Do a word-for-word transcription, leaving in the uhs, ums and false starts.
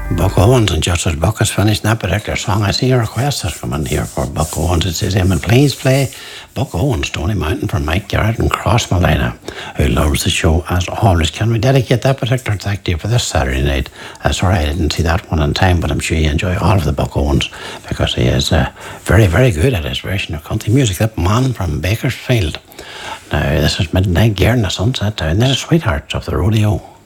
Buck Owens and just as Buck has finished that particular song, I see your request has come in here for Buck Owens. It says, Eamon, please play Buck Owens, Stony Mountain for Mike Garrett and Cross Malina, who loves the show as always. Can we dedicate that particular track to you for this Saturday night? Uh, sorry, I didn't see that one on time, but I'm sure you enjoy all of the Buck Owens because he is uh, very, very good at his version of country music. That man from Bakersfield. Now, this is Midnight Gear in the Sunset Town. This is Sweethearts of the Rodeo.